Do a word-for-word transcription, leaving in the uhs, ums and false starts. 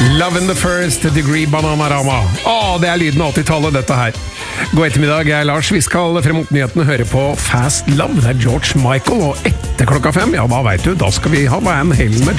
Love in the first degree Bananarama. Å, det er lyden av åttitallet dette her. God ettermiddag, jeg er Lars. Vi skal frem mot nyhetene høre på Fast Love. Det er George Michael, og etter klokka fem, ja da vet du, da skal vi ha Van Halen med